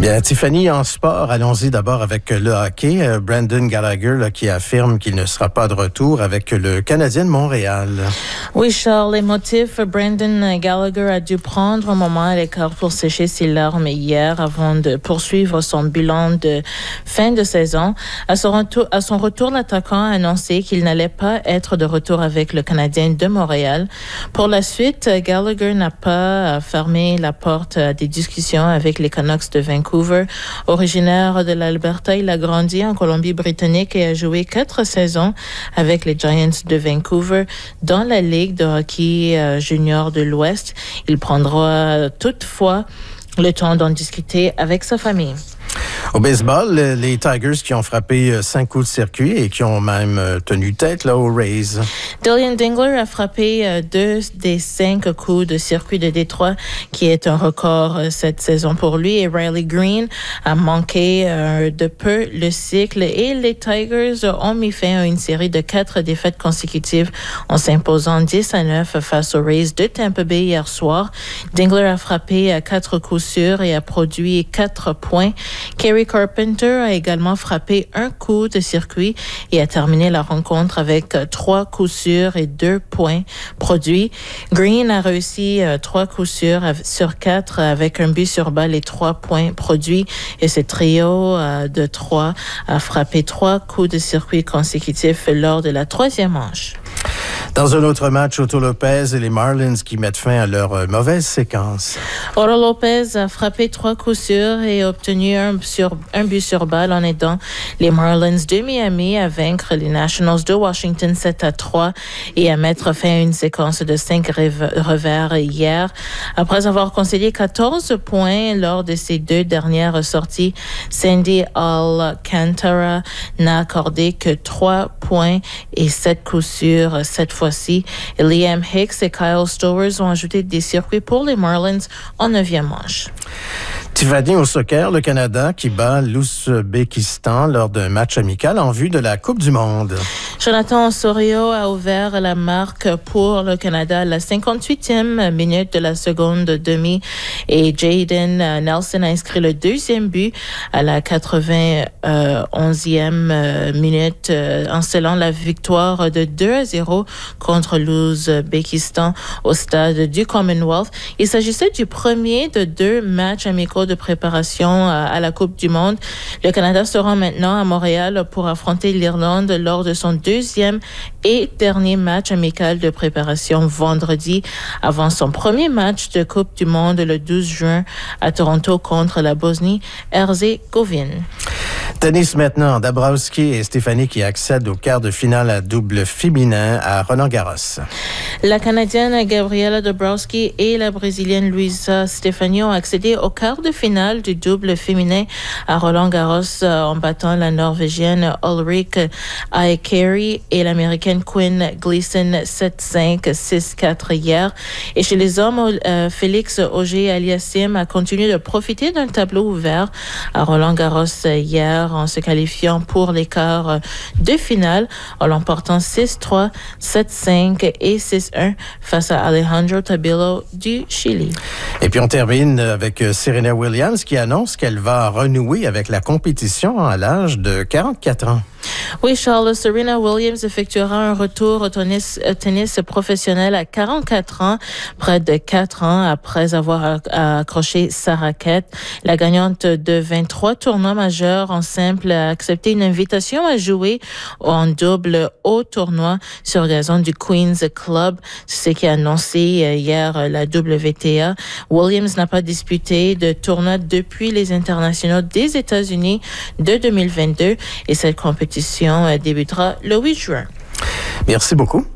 Bien, Tiffany, en sport, allons-y d'abord avec le hockey. Brendan Gallagher là, qui affirme qu'il ne sera pas de retour avec le Canadien de Montréal. Oui, Charles, émotif, Brendan Gallagher a dû prendre un moment à l'écart pour sécher ses larmes hier avant de poursuivre son bilan de fin de saison. À son retour, l'attaquant a annoncé qu'il n'allait pas être de retour avec le Canadien de Montréal. Pour la suite, Gallagher n'a pas fermé la porte à des discussions avec les Canucks de Vancouver. Originaire de l'Alberta, il a grandi en Colombie-Britannique et a joué 4 saisons avec les Giants de Vancouver dans la Ligue de hockey junior de l'Ouest. Il prendra toutefois le temps d'en discuter avec sa famille. Au baseball, les Tigers qui ont frappé 5 coups de circuit et qui ont même tenu tête là, aux Rays. Dillon Dingler a frappé 2 des 5 coups de circuit de Détroit, qui est un record cette saison pour lui. Et Riley Green a manqué de peu le cycle. Et les Tigers ont mis fin à une série de 4 défaites consécutives en s'imposant 10-9 face aux Rays de Tampa Bay hier soir. Dingler a frappé à 4 coups sûrs et a produit 4 points. Kerry Carpenter a également frappé un coup de circuit et a terminé la rencontre avec 3 coups sûrs et 2 points produits. Green a réussi 3 coups sûrs sur 4 avec un but sur balle et 3 points produits. Et ce trio de 3 a frappé 3 coups de circuit consécutifs lors de la 3e manche. Dans un autre match, Otto Lopez et les Marlins qui mettent fin à leur mauvaise séquence. Otto Lopez a frappé 3 coups sûrs et obtenu un but sur balle en aidant les Marlins de Miami à vaincre les Nationals de Washington 7-3 et à mettre fin à une séquence de 5 revers hier. Après avoir concédé 14 points lors de ses 2 dernières sorties, Sandy Alcantara n'a accordé que 3 points et 7 coups sûrs cette fois-ci. Et Liam Hicks et Kyle Stowers ont ajouté des circuits pour les Marlins en 9e manche. Tiffany, au soccer, le Canada qui bat l'Ouzbékistan lors d'un match amical en vue de la Coupe du monde. Jonathan Osorio a ouvert la marque pour le Canada à la 58e minute de la seconde demi et Jaden Nelson a inscrit le 2e but à la 91e minute en scellant la victoire de 2-0 contre l'Ouzbékistan au stade du Commonwealth. Il s'agissait du premier de 2 matchs amicaux de préparation à la Coupe du monde. Le Canada se rend maintenant à Montréal pour affronter l'Irlande lors de son 2e et dernier match amical de préparation vendredi avant son premier match de Coupe du monde le 12 juin à Toronto contre la Bosnie-Herzégovine. Tennis maintenant, Dabrowski et Stéphanie qui accèdent au quart de finale à double féminin à Roland-Garros. La Canadienne Gabriela Dabrowski et la Brésilienne Luisa Stefani ont accédé au quart de finale du double féminin à Roland-Garros en battant la Norvégienne Ulrike Aikeri et l'Américaine Quinn Gleason 7-5, 6-4 hier. Et chez les hommes, Félix Auger-Aliassime a continué de profiter d'un tableau ouvert à Roland-Garros hier en se qualifiant pour les quarts de finale en l'emportant 6-3, 7-5 et 6-1 face à Alejandro Tabilo du Chili. Et puis on termine avec Serena Williams qui annonce qu'elle va renouer avec la compétition à l'âge de 44 ans. Oui, Charles, Serena Williams effectuera un retour au tennis professionnel à 44 ans, près de 4 ans après avoir accroché sa raquette. La gagnante de 23 tournois majeurs en simple a accepté une invitation à jouer en double au tournoi sur gazon du Queen's Club, ce qui a annoncé hier la WTA. Williams n'a pas disputé de tournoi depuis les internationaux des États-Unis de 2022 et cette compétition débutera le 8 juin. Merci beaucoup.